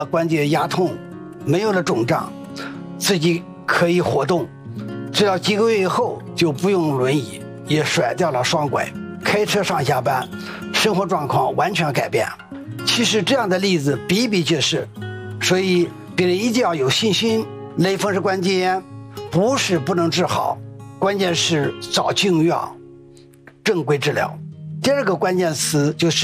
关节压痛，没有了肿胀，自己可以活动，治疗几个月以后就不用轮椅，也甩掉了双拐，开车上下班，生活状况完全改变。其实这样的例子比比皆是，所以病人一定要有信心。类风湿关节炎不是不能治好，关键是找禁药，正规治疗。第二个关键词就是